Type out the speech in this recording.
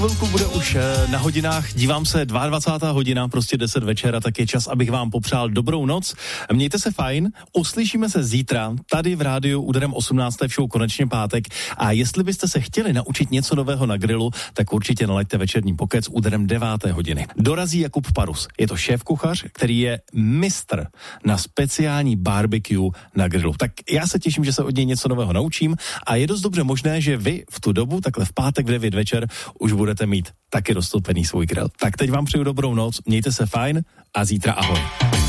chvilku bude už na hodinách, dívám se, 22. hodina, prostě 10 večera, tak je čas, abych vám popřál dobrou noc. Mějte se fajn, uslyšíme se zítra tady v rádiu úderem 18. v show Konečně pátek a jestli byste se chtěli naučit něco nového na grilu, tak určitě nalaďte večerní pokec úderem 9. hodiny. Dorazí Jakub Parus, je to šéfkuchař, který je mistr na speciální barbecue na grilu. Tak já se těším, že se od něj něco nového naučím a je dost dobře možné, že vy v tu dobu, takhle v pátek v 9 večer, už budete mít taky dostoupený svůj grill. Tak teď vám přeju dobrou noc, mějte se fajn a zítra ahoj.